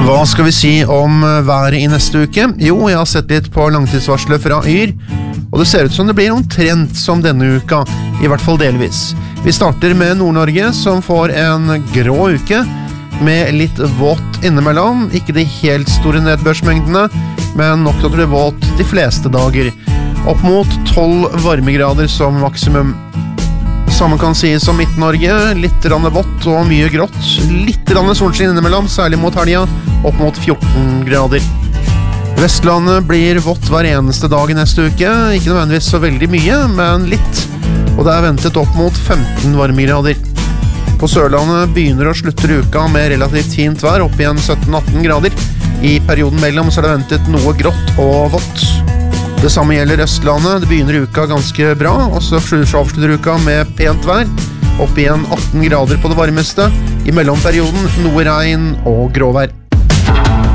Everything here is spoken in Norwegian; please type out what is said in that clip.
Hva skal vi si om været i neste uke? Jo, jeg har sett litt på langtidsvarslet fra Yr, og det ser ut som det blir omtrent som denne uka, i hvert fall delvis. Vi starter med Nord-Norge, som får en grå uke, med litt vått innimellom, ikke de helt store nedbørsmengdene, men nok til å bli vått de fleste dager. Opp mot 12 varmegrader som maksimum. Samme kan sies om Midt-Norge, litt vått og mye grått, litt solskinn innimellom, særlig mot helga, opp mot 14 grader. Vestlandet blir vått hver eneste dag i neste uke, ikke nødvendigvis så veldig mye, men litt, og det er ventet opp mot 15 varmegrader. På Sørlandet begynner og slutter uka med relativt fint vær, opp igjen 17-18 grader. I perioden mellom så er det ventet noe grått og vått. Det samme gjelder Østlandet, det begynner uka ganske bra, og så avslutter uka med pent vær, opp igjen 18 grader på det varmeste, i mellomperioden noe regn og gråvær.